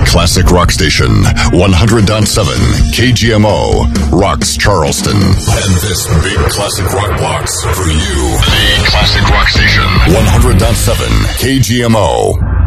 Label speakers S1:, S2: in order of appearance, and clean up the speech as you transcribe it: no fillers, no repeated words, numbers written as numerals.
S1: classic rock station, 100.7 KGMO, rocks Charleston. And this big classic rock box for you. The classic rock station, 100.7 KGMO.